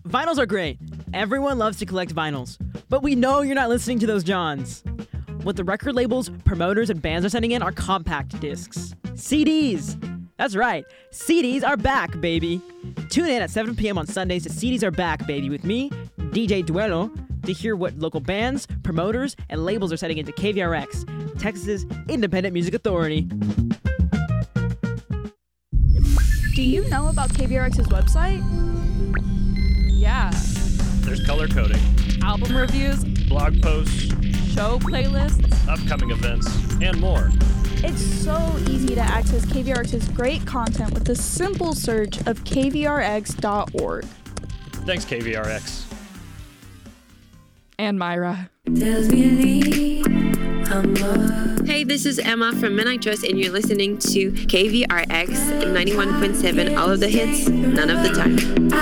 Vinyls are great. Everyone loves to collect vinyls. But we know you're not listening to those Johns. What the record labels, promoters, and bands are sending in are compact discs. CDs! That's right, CDs are back, baby! Tune in at 7 p.m. on Sundays to CDs Are Back, baby, with me, DJ Duelo, to hear what local bands, promoters, and labels are sending into KVRX, Texas's independent music authority. Do you know about KVRX's website? Yeah. There's color coding, Album reviews, blog posts, show playlists. upcoming events, and more. It's so easy to access KVRX's great content with a simple search of kvrx.org. Thanks, KVRX. And Myra. Hey, this is Emma from Midnight Trust, and you're listening to KVRX 91.7, all of the hits, none of the time.